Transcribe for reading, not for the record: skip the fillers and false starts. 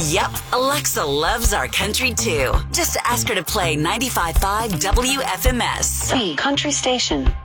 Yep, Alexa loves our country too. Just ask her to play 95.5 WFMS. The country station.